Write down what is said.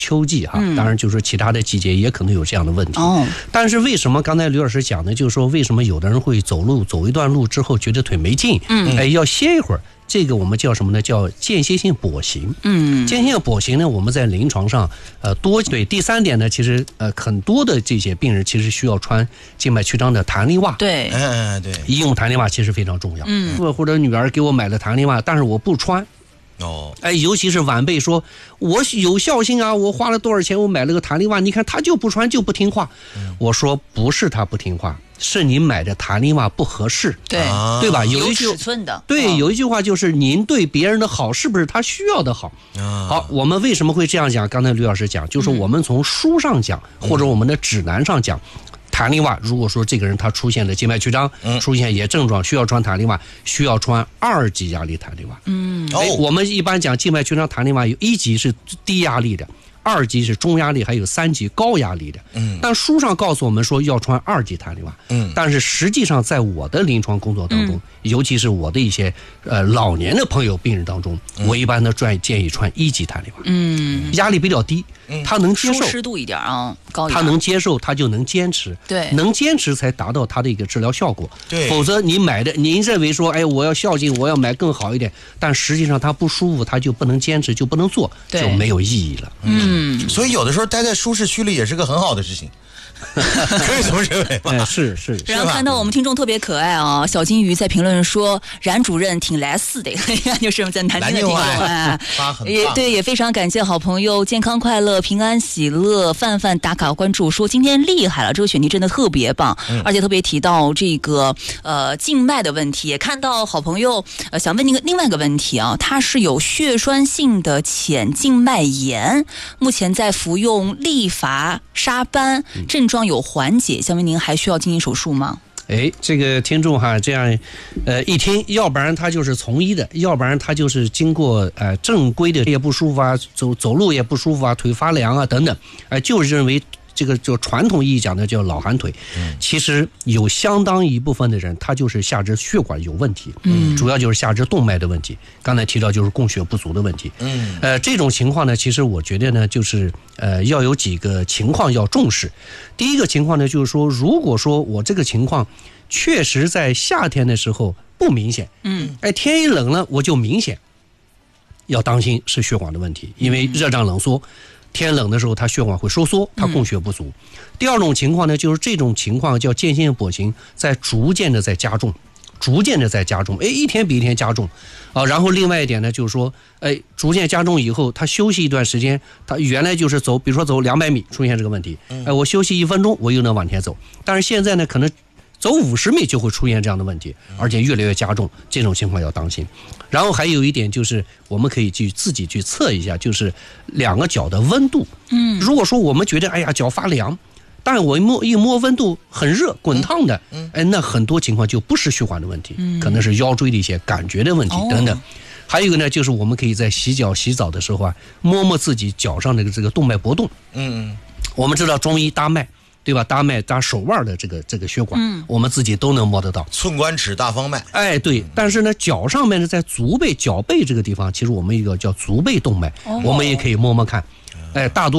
秋季哈，当然就是说其他的季节也可能有这样的问题。但是为什么刚才刘老师讲的，就是说为什么有的人会走一段路之后觉得腿没劲，要歇一会儿。这个我们叫什么呢？叫间歇性跛行。间歇性跛行呢，我们在临床上对。第三点呢，其实很多的这些病人其实需要穿静脉曲张的弹力袜。 对， 对， 医用弹力袜其实非常重要。或者女儿给我买了弹力袜，但是我不穿。尤其是晚辈说，我有孝心啊，我花了多少钱，我买了个弹力袜，你看他就不穿，就不听话。我说不是他不听话，是你买的弹力袜不合适，对吧？ 有尺寸的。 对，有一句话就是您对别人的好是不是他需要的好？好，我们为什么会这样讲？刚才吕老师讲，就是我们从书上讲，或者我们的指南上讲。弹力袜，如果说这个人他出现了静脉曲张，出现一些症状，需要穿弹力袜，需要穿2级压力弹力袜。我们一般讲静脉曲张弹力袜有1级是低压力的，2级是中压力，还有3级高压力的。但书上告诉我们说要穿2级弹力袜。但是实际上在我的临床工作当中，尤其是我的一些老年的朋友病人当中，我一般的建议穿1级弹力袜。压力比较低，他能接受， 舒适度一点啊，高一点， 他能接受，他就能坚持。 对， 能坚持才达到他的一个治疗效果。 对， 否则你买的，您认为说，我要孝敬，我要买更好一点，但实际上他不舒服，他就不能坚持，就不能做，就没有意义了。 所以有的时候待在舒适区里也是个很好的事情。可以这么认为吧？ 是。 然后看到我们听众特别可爱啊，小金鱼在评论说，冉主任挺来四的，就是在南京的听众也非常感谢好朋友健康快乐平安喜乐范范打卡关注说今天厉害了，这个选题真的特别棒，而且特别提到这个静脉的问题，也看到好朋友想问您另外一个问题啊，他是有血栓性的浅静脉炎，目前在服用利伐沙班，症状有缓解，想问您还需要进行手术吗？ 这个听众哈，这样一听，要不然他就是从医的，要不然他就是经过正规的也不舒服啊，走路也不舒服啊，腿发凉啊等等，就认为这个就传统意义讲的叫老寒腿。其实有相当一部分的人他就是下肢血管有问题，主要就是下肢动脉的问题，刚才提到就是供血不足的问题。这种情况呢，其实我觉得呢，就是要有几个情况要重视。第一个情况呢，就是说如果说我这个情况确实在夏天的时候不明显，天一冷了我就明显，要当心是血管的问题，因为热胀冷缩，天冷的时候它血管会收缩，它供血不足。第二种情况呢，就是这种情况叫间歇性跛行，在逐渐的在加重，一天比一天加重然后另外一点呢，就是说逐渐加重以后，他休息一段时间，他原来就是比如说走200米出现这个问题，我休息1分钟我又能往前走，但是现在呢可能走50米就会出现这样的问题，而且越来越加重，这种情况要当心。然后还有一点就是我们可以自己去测一下，就是2个脚的温度。如果说我们觉得脚发凉，但我一摸温度很热滚烫的，那很多情况就不是血管的问题，可能是腰椎的一些感觉的问题等等。还有一个呢，就是我们可以在洗澡的时候摸摸自己脚上的这个动脉搏动。我们知道中医搭脉，对吧？搭脉搭手腕的这个血管，我们自己都能摸得到。 寸关尺大方脉。 对。但是呢，脚上面呢，在足背、脚背这个地方，其实我们一个叫足背动脉，我们也可以摸摸看。大多